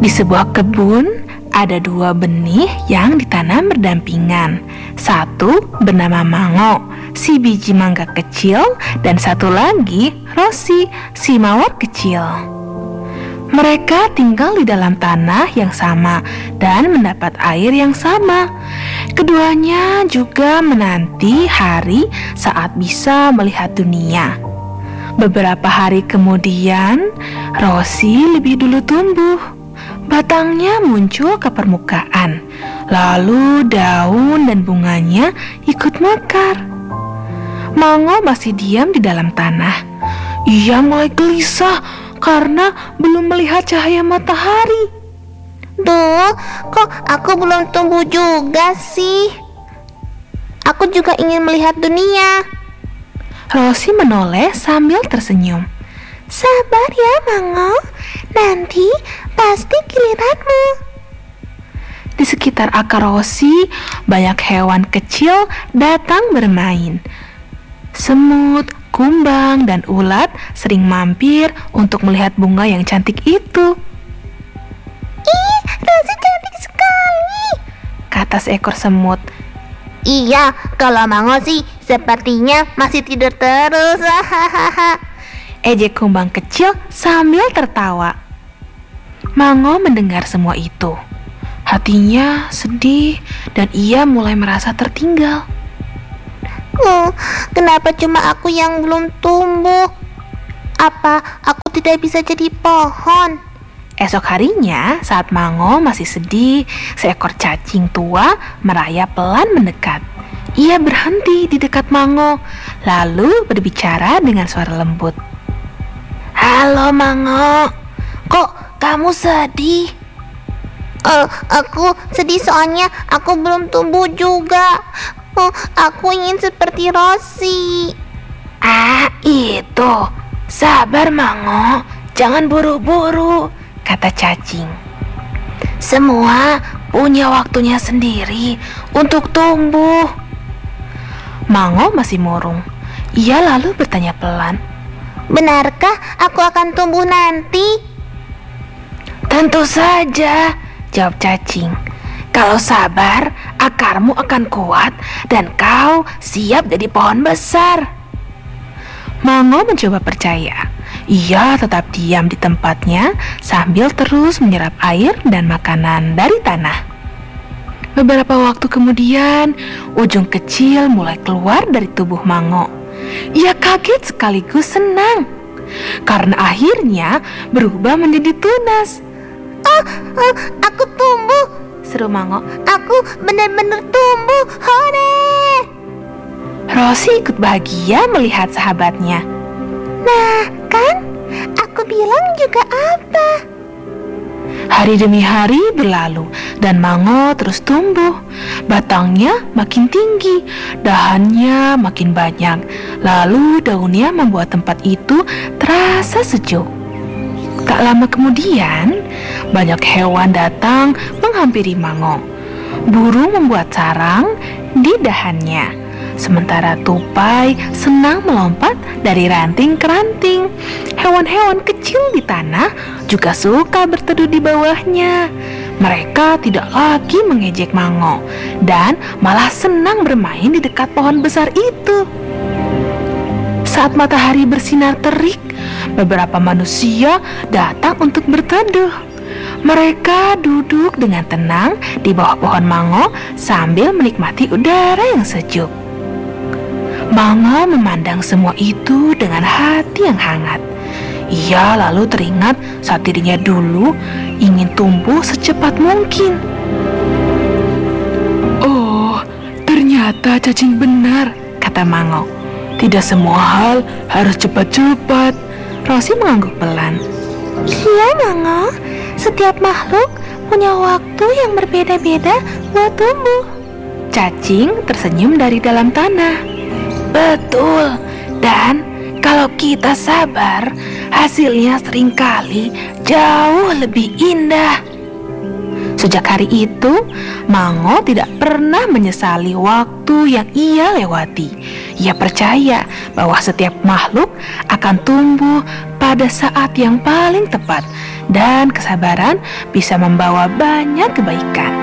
Di sebuah kebun, ada dua benih yang ditanam berdampingan. Satu bernama Mango, si biji mangga kecil, dan satu lagi Rosi, si mawar kecil. Mereka tinggal di dalam tanah yang sama dan mendapat air yang sama. Keduanya juga menanti hari saat bisa melihat dunia. Beberapa hari kemudian, Rosi lebih dulu tumbuh. Batangnya muncul ke permukaan, lalu daun dan bunganya ikut mekar. Mango masih diam di dalam tanah. Ia mulai gelisah karena belum melihat cahaya matahari. Duh, kok aku belum tumbuh juga sih? Aku juga ingin melihat dunia. Rosi menoleh sambil tersenyum. Sabar ya, Mango. Nanti pasti giliranmu. Di sekitar akar Rosi, banyak hewan kecil datang bermain. Semut, kumbang, dan ulat sering mampir untuk melihat bunga yang cantik itu. Ih, Rosi cantik sekali, kata seekor semut. Iya, kalau Mango sih sepertinya masih tidur terus. Ejek kumbang kecil sambil tertawa. Mango mendengar semua itu. Hatinya sedih dan ia mulai merasa tertinggal. Kenapa cuma aku yang belum tumbuh? Apa aku tidak bisa jadi pohon? Esok harinya, saat Mango masih sedih, seekor cacing tua merayap pelan mendekat. Ia berhenti di dekat Mango, lalu berbicara dengan suara lembut. Halo Mango, kok kamu sedih? Aku sedih soalnya aku belum tumbuh juga. Aku ingin seperti Rosi. Itu. Sabar Mango, jangan buru-buru, kata cacing. Semua punya waktunya sendiri untuk tumbuh. Mango masih murung. Ia lalu bertanya pelan. Benarkah aku akan tumbuh nanti? Tentu saja, jawab cacing. Kalau sabar, akarmu akan kuat dan kau siap jadi pohon besar. Mango mencoba percaya. Ia tetap diam di tempatnya sambil terus menyerap air dan makanan dari tanah. Beberapa waktu kemudian, ujung kecil mulai keluar dari tubuh Mango. Ia kaget sekaligus senang karena akhirnya berubah menjadi tunas. Aku tumbuh, seru Mango. Aku benar-benar tumbuh. Hore! Rosi ikut bahagia melihat sahabatnya. Nah, kan? Aku bilang juga apa? Hari demi hari berlalu dan Mango terus tumbuh. Batangnya makin tinggi, dahannya makin banyak. Lalu daunnya membuat tempat itu terasa sejuk. Tak lama kemudian, banyak hewan datang menghampiri Mango. Burung membuat sarang di dahannya. Sementara tupai senang melompat dari ranting ke ranting. Hewan-hewan kecil di tanah juga suka berteduh di bawahnya. Mereka tidak lagi mengejek Mango dan malah senang bermain di dekat pohon besar itu. Saat matahari bersinar terik, beberapa manusia datang untuk berteduh. Mereka duduk dengan tenang di bawah pohon Mango sambil menikmati udara yang sejuk. Mango memandang semua itu dengan hati yang hangat. Ia lalu teringat saat dirinya dulu ingin tumbuh secepat mungkin. Oh, ternyata cacing benar, kata Mango. Tidak semua hal harus cepat-cepat. Rosi mengangguk pelan. Iya, Mango. Setiap makhluk punya waktu yang berbeda-beda buat tumbuh. Cacing tersenyum dari dalam tanah. Betul, dan kalau kita sabar, hasilnya seringkali jauh lebih indah. Sejak hari itu, Mango tidak pernah menyesali waktu yang ia lewati. Ia percaya bahwa setiap makhluk akan tumbuh pada saat yang paling tepat, dan kesabaran bisa membawa banyak kebaikan.